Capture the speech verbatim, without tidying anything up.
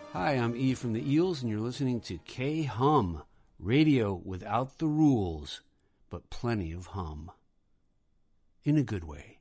Hi, I'm E from the Eels, and you're listening to K-Hum, radio without the rules, but plenty of hum. In a good way.